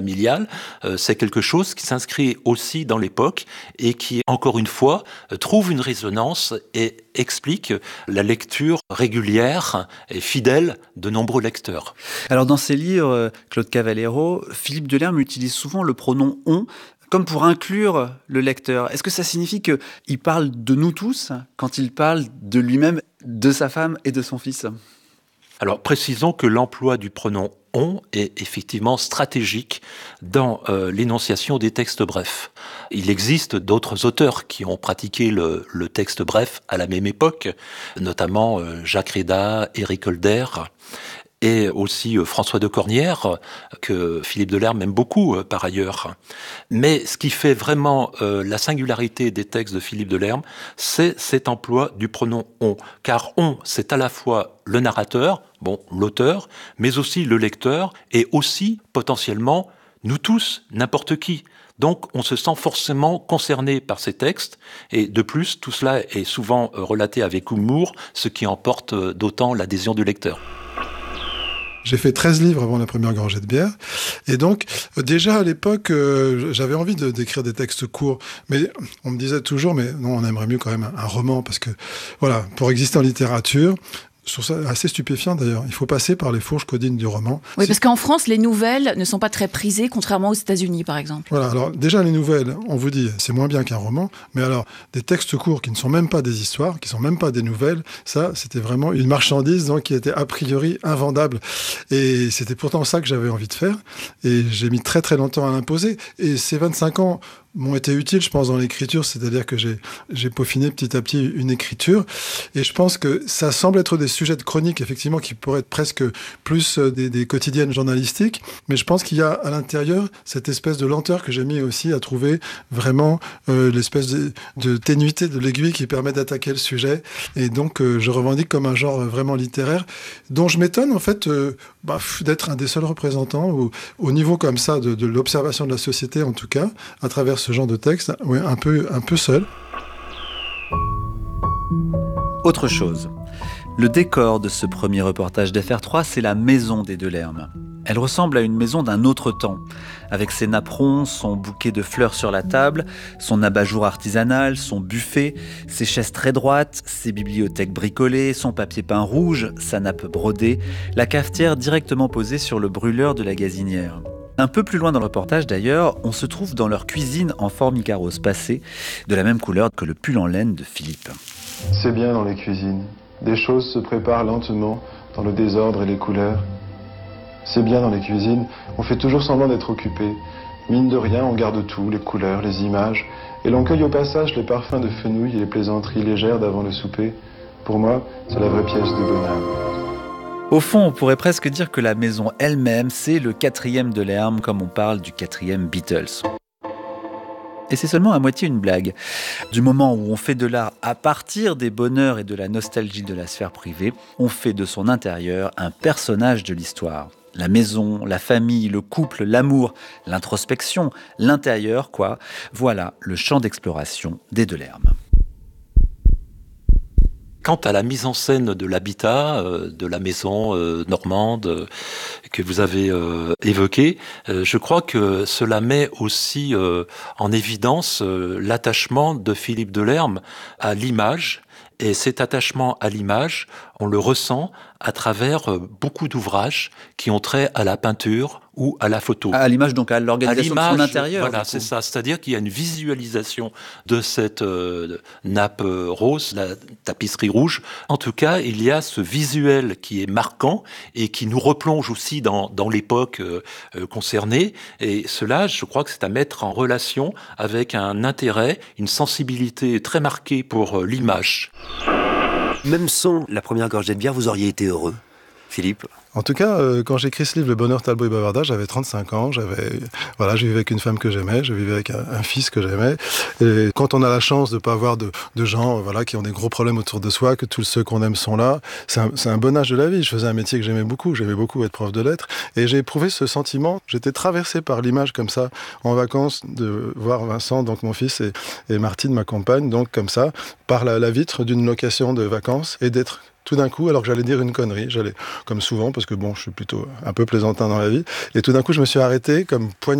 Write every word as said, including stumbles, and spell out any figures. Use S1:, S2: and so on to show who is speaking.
S1: familiale, euh, c'est quelque chose qui s'inscrit aussi dans l'époque et qui, encore une fois, euh, trouve une résonance et explique la lecture régulière et fidèle de nombreux lecteurs.
S2: Alors dans ses livres, Claude Cavallero, Philippe Delerme utilise souvent le pronom « on » comme pour inclure le lecteur. Est-ce que ça signifie qu'il parle de nous tous quand il parle de lui-même, de sa femme et de son fils ?
S1: Alors précisons que l'emploi du pronom « on » est effectivement stratégique dans euh, l'énonciation des textes brefs. Il existe d'autres auteurs qui ont pratiqué le, le texte bref à la même époque, notamment euh, Jacques Réda, Éric Holder, et aussi euh, François de Cornières, que Philippe Delerme aime beaucoup euh, par ailleurs. Mais ce qui fait vraiment euh, la singularité des textes de Philippe Delerme, c'est cet emploi du pronom « on ». Car « on », c'est à la fois le narrateur, bon, l'auteur, mais aussi le lecteur, et aussi, potentiellement, nous tous, n'importe qui. Donc, on se sent forcément concerné par ces textes, et de plus, tout cela est souvent relaté avec humour, ce qui emporte d'autant l'adhésion du lecteur.
S3: J'ai fait treize livres avant la première gorgée de bière. Et donc, déjà à l'époque, euh, j'avais envie de, d'écrire des textes courts. Mais on me disait toujours, mais non, on aimerait mieux quand même un, un roman. Parce que, voilà, pour exister en littérature, je trouve ça assez stupéfiant d'ailleurs. Il faut passer par les fourches codines du roman.
S4: Oui,
S3: si...
S4: parce qu'en France, les nouvelles ne sont pas très prisées, contrairement aux États-Unis, par exemple.
S3: Voilà, alors déjà les nouvelles, on vous dit, c'est moins bien qu'un roman. Mais alors, des textes courts qui ne sont même pas des histoires, qui ne sont même pas des nouvelles, ça, c'était vraiment une marchandise donc, qui était a priori invendable. Et c'était pourtant ça que j'avais envie de faire. Et j'ai mis très très longtemps à l'imposer. Et ces vingt-cinq ans m'ont été utiles, je pense, dans l'écriture, c'est-à-dire que j'ai, j'ai peaufiné petit à petit une écriture, et je pense que ça semble être des sujets de chronique, effectivement, qui pourraient être presque plus des, des quotidiennes journalistiques, mais je pense qu'il y a à l'intérieur cette espèce de lenteur que j'ai mis aussi à trouver vraiment euh, l'espèce de, de ténuité de l'aiguille qui permet d'attaquer le sujet, et donc euh, je revendique comme un genre vraiment littéraire, dont je m'étonne, en fait, euh, bah, d'être un des seuls représentants, au, au niveau comme ça, de, de l'observation de la société, en tout cas, à travers ce genre de texte, ouais, un peu, un peu seul.
S2: Autre chose. Le décor de ce premier reportage d'F R trois, c'est la maison des Delerme. Elle ressemble à une maison d'un autre temps, avec ses napperons, son bouquet de fleurs sur la table, son abat-jour artisanal, son buffet, ses chaises très droites, ses bibliothèques bricolées, son papier peint rouge, sa nappe brodée, la cafetière directement posée sur le brûleur de la gazinière. Un peu plus loin dans le reportage d'ailleurs, on se trouve dans leur cuisine en formica rose passé, de la même couleur que le pull en laine de Philippe.
S5: C'est bien dans les cuisines. Des choses se préparent lentement dans le désordre et les couleurs. C'est bien dans les cuisines. On fait toujours semblant d'être occupé. Mine de rien, on garde tout, les couleurs, les images, et l'on cueille au passage les parfums de fenouil et les plaisanteries légères d'avant le souper. Pour moi, c'est la vraie pièce de bonheur.
S2: Au fond, on pourrait presque dire que la maison elle-même, c'est le quatrième Delerme, comme on parle du quatrième Beatles. Et c'est seulement à moitié une blague. Du moment où on fait de l'art à partir des bonheurs et de la nostalgie de la sphère privée, on fait de son intérieur un personnage de l'histoire. La maison, la famille, le couple, l'amour, l'introspection, l'intérieur, quoi. Voilà le champ d'exploration des Delerme.
S1: Quant à la mise en scène de l'habitat, euh, de la maison euh, normande euh, que vous avez euh, évoquée, euh, je crois que cela met aussi euh, en évidence euh, l'attachement de Philippe Delerme à l'image. Et cet attachement à l'image, on le ressent à travers beaucoup d'ouvrages qui ont trait à la peinture ou à la photo.
S2: À l'image, donc à l'organisation
S1: à
S2: de son intérieur.
S1: Voilà, c'est ça. C'est-à-dire qu'il y a une visualisation de cette euh, nappe rose, la tapisserie rouge. En tout cas, il y a ce visuel qui est marquant et qui nous replonge aussi dans, dans l'époque euh, concernée. Et cela, je crois que c'est à mettre en relation avec un intérêt, une sensibilité très marquée pour euh, l'image.
S6: Même sans la première gorgée de bière, vous auriez été heureux, Philippe?
S3: En tout cas, euh, quand j'ai écrit ce livre, Le Bonheur, Talbot et Bavardage, j'avais trente-cinq ans, j'avais, voilà, je vivais avec une femme que j'aimais, je vivais avec un, un fils que j'aimais. Et quand on a la chance de ne pas avoir de, de gens euh, voilà, qui ont des gros problèmes autour de soi, que tous ceux qu'on aime sont là, c'est un, c'est un bon âge de la vie. Je faisais un métier que j'aimais beaucoup, j'aimais beaucoup être prof de lettres, et j'ai éprouvé ce sentiment, j'étais traversé par l'image comme ça, en vacances, de voir Vincent, donc mon fils, et, et Martine, ma compagne, donc comme ça, par la, la vitre d'une location de vacances, et d'être tout d'un coup, alors que j'allais dire une connerie, j'allais, comme souvent, parce que bon, je suis plutôt un peu plaisantin dans la vie, et tout d'un coup, je me suis arrêté, comme poignardé